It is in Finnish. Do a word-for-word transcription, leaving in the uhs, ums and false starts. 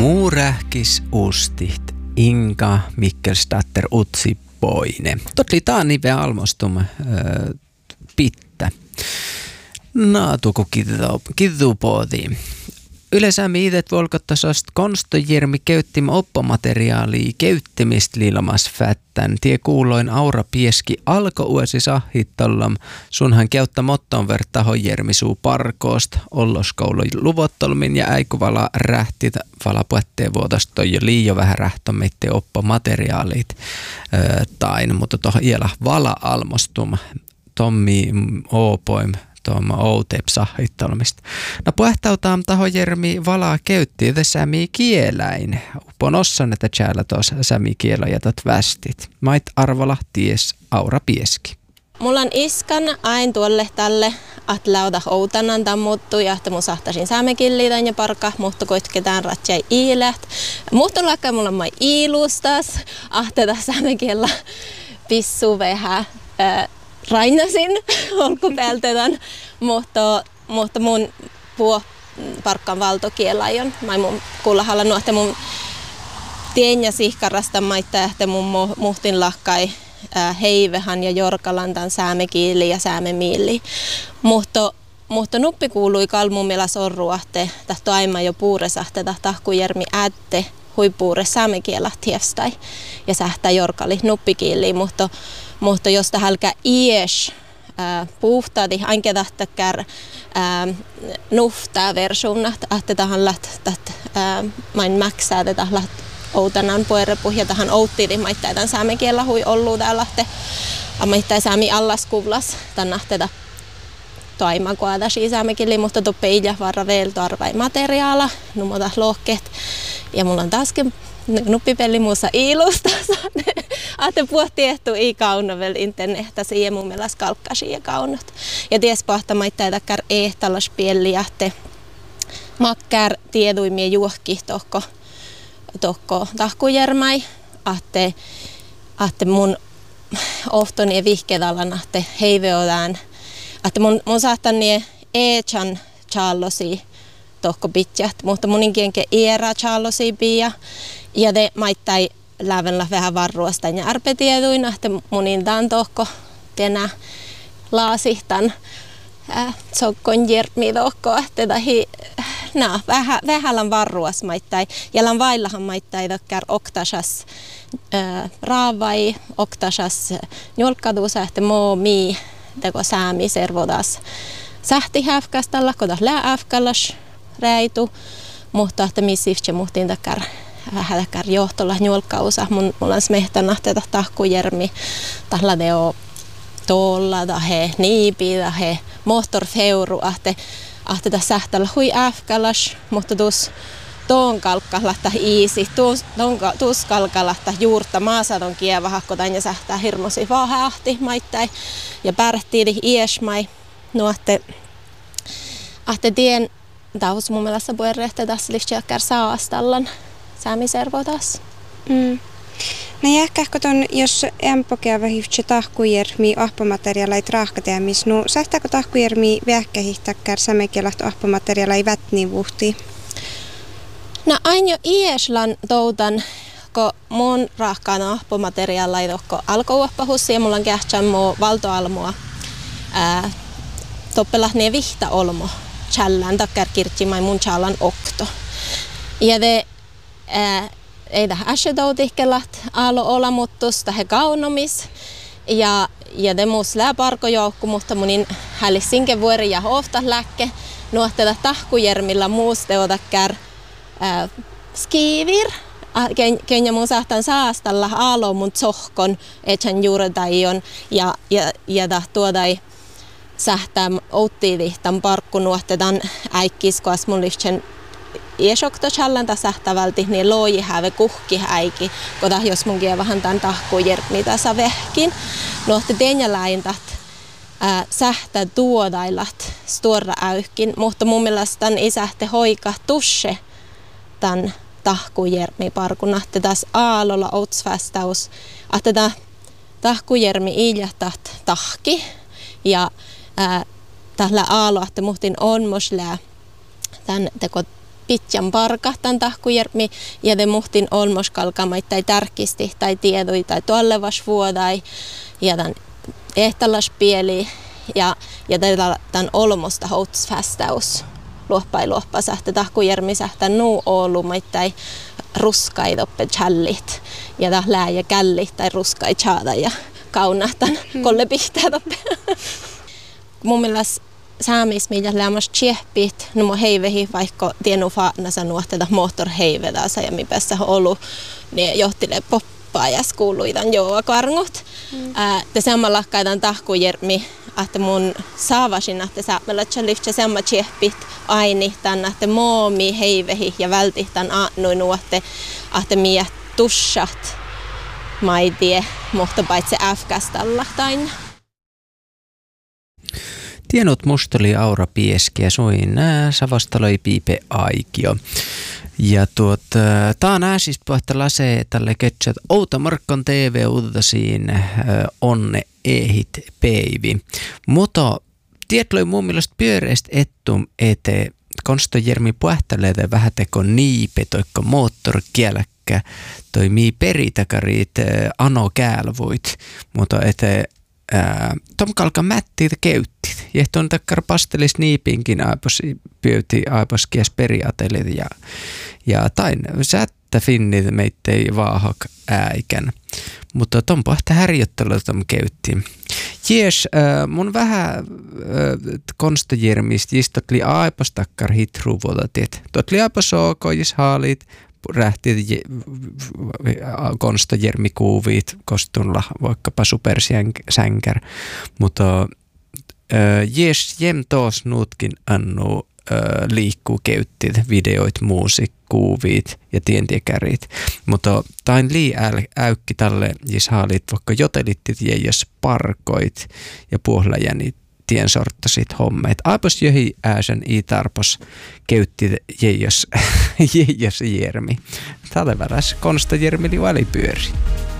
Muurähkis ustit Inka Mikkelstatter utsi poine. Totli taanive almostum äh, pittä. Naatuku kidupoodi. Yleensä miidet volkottasast konstojirmi käyttim oppomateriaalia käyttimist lilamas fättän. Tie kuuloin Aura Pieski alko uesi sahittallam. Sunhan käyttä motton verta hojermisuu parkoost. Olloskoulu luvottolmin ja äikuvala rähtit vala puetteen vuotosta jo liio vähän rähtomitte oppomateriaalit. Öö, tain, mutta toh iela vala almostum. Tommi Oopoim. Tuoma Outep sahittelmista. No puhtautaan taho Jermi valaa käytti sämi kieläin. Uponossan, että täällä tuossa sämi kielo jätät västit. Mait arvola ties Aura Pieski. Mulla on iskan ain tuolle tälle, että lauta outanan tammuttu ja että mun sahtasin säämekilliitan ja parka, mutta koitketään ratsai iileht. Mutta lakka mulla on mai iilustas, ahteta säämekiellä pissu vähän. Rainasin olkupäältetän, mutta, mutta mun puo parkkaan valtokielaion. Mä mun kuulahalla nuohte mun tienjä sihkarasta maittaa, että mun muhtin lahkai äh, heivehan ja jorkalantan säämekiili ja säämemiili. Mutta mutta nuppi kuului kalmun millä sorruahte, tahto aima jo puuresahte, tahkujärmi äätte huipuure säämekielähtiestai ja sähtää jorkali nuppikiiliin, mutta Mutta jos tähälkä ies äh, puhtaadi, ainakin tahtakär äh, nuhtaa versuunat, että tähän läht, äh, main mäksää, että tähän läht outanan puerepuh ja tähän outtiidi maittaitan säämekielä hui ollu täällä, että maittai säämi allas kuvlas tänne tätä toima koadasi säämekili, mutta tuppe ilja varra veelto arvai materiaala, numota lohkeet ja mulla on taaskin nuppipeli muussa iilusta. Ahte puhti ehtu i kauno vel internettä siihen mun mielestä kalkkasi ja kaunot. Ja ties pahtamaita etäkär ehtalas pieli ahte makkär tieduimia juokki tohko tohko tahkujärmai. Ahte ahte mun ohtoni ja vihkedalan ahte heiveodään. Ahte mun mun sahtani eechan challosi tohko pitjät, mutta muninkienke iera challosi pia. Ja te maittai lävenllä vähän varruosta ja arpetieduina, että munintaan tohko tenä laasihtan äh, sokkon jermi tohko, että tahi no, vähän vähälän varruas maittai. Ja lan vaillahan maittai tokkär oktasas äh, raavai, oktasas njolkkaduusa, että moo mii teko säämi servodas sähtihäfkästalla, kodas lääfkälas räitu, mutta että missifse muhtiin takkär vähän takkär johtolla njolkkausa. Mun, mulla on smehtana tätä tahkujärmi, tahla deo tolla, tahe niipi, tahe motorfeuru, ahte, ahte tässä sähtällä hui äfkälas, mutta tuus tuon kalkkalahta iisi, tuus, tuus kalkkalahta juurta maasadon kievahakkotan ja sähtää hirmosi vahahti maittai ja pärhtiidi iesmai, no ahte, ahte tien taus mun mielestä puerrehte tässä liikkääkään saastallan. Säämiservo taas. Mm. No jähkähkö ton, jos empokea vähivtse tahkujärmi ahpomateriaalait rahkateamis, no sähtääkö tahkujärmi vähkähihtäkkär sämekielahto ahpomateriaalai vätniin vuhti? No aina jo ieslan toutan, kun mun rahkaan ahpomateriaalai tohko alkouoppahussi ja mulla on kähtsän muu valtoalmoa ää, toppelah ne vihta olmo challän takkär kirtsimai mun challan okto. Ja te Ää, ei tähän äskedoutihkelat aalo olamuttus tähän kaunomis ja ja te muus lääparkojoukku, mutta munin hälissinke vuori ja hoftas läkke nuohteta tahkujärmillä muus teotakkär skiivir kenja mun sahtan saastalla aalo mun tsohkon ethän juuretaion ja ja ja tahtuodai sähtää outtiivihtan parkku nuohtetan äikkiskoas mun lihtsen iesokto challanta sähtävälti niin looji häve kuhki häiki, kota jos mun vähän tämän tahkujärmi tässä vehkin. Nohti tenjäläintat sähtä tuodailat stora äyhkin, mutta mun mielestä tämän isähte hoika tusse tämän tahkujärmi parkuna, että tässä aalolla outsfästaus, että tämä tahkujärmi iljahtat tahki ja tällä aaloa, että muhtin on moslää tämän teko pitjan parkahtan tahkujermi ja de muhtin olmoskalkamait tai tärkisti tai tiedoi tai tuollevas vuodai ja tämän ehtalaspieli ja ja tämän olmosta houtsfästäus luoppai luoppasahte tahkujermisahta nuu oulumait tai ruskai toppe challit ja ta lääjä källit tai ruskai chaada ja kaunahtan hmm. kolle pihtää toppe. Mun mielestä saamis mitä lämmas chiehpit no mo heivehi vaikka tienu faana sanoo että moottorheivedasa ja mi päässä ollut niin johtile poppaa ja skuuluitan joo karngut. Hmm. Ää te samalla kaitan tahkujermi että mun saavasin että saamalla chalifche samma chiehpit aini tänne että moomi heivehi ja vältihtan noin nuotte että mie tussat maitie mutta paitsi afkastalla tain. Tienut mustoli Aura Pieski ja suin savastaloi piipe aikio. Ja tuot, taa nääsistä puhta lasee tälle ketsät outa Markkon T V-uutasiin onne ehit peivi. Mutta tietloi mun mielestä pyöreistä ettum ete konstojermi puhtaleede vähäteko niipe toikko moottorkielekkä toi mii peritakariit ano kälvoit, mutta ete ää, tom kalka mättiit keyttit. Jehtoon takkar pastelis niipinkin aipos pyöti aipos kies periaattelit ja ja tain sättä finnit meittei vaahak äikän. Mutta ton pohta härjottelu tom keytti. Jees, äh, mun vähän äh, konstajirmistä jistotli aipos takkar hitruvuota tiet. Totli aipos ok, jos haalit rähtit konstajirmikuuvit kostulla vaikkapa supersänkär. Mutta äh, jees, jem toos nuutkin annu äh, liikkuu keyttit, videoit, muusikkuuvit ja tientiekärit. Mutta tain lii äykki tälle, jos haalit vaikka jotelittit ja jos parkoit ja puohlajäni tien sorttasit hommeet. Aipos johi ääsen i tarpos keyttit jeijos jeijos jermi. Tällä väräs konsta jermili valipyöri.